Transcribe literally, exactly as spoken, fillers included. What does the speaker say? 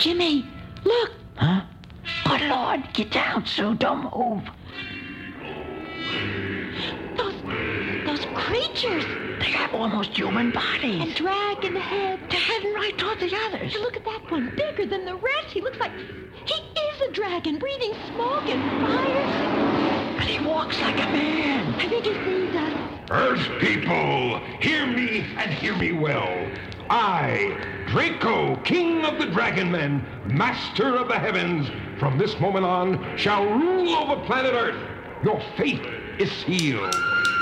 Jimmy, look. Huh? Good Lord, get down, Sue. Don't move. Those, those creatures. They have almost human bodies. And dragon heads. They're heading right toward the others. And look at that one, bigger than the rest. He looks like he is a dragon, breathing smoke and fire. And he walks like a man. I think he sees us. Earth people, hear me and hear me well. I, Draco, King of the Dragon Men, Master of the Heavens, from this moment on shall rule over planet Earth. Your fate is sealed.